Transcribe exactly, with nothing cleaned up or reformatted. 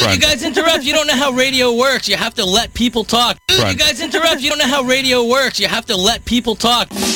You guys interrupt. You don't know how radio works. You have to let people talk. You guys interrupt. You don't know how radio works. You have to let people talk.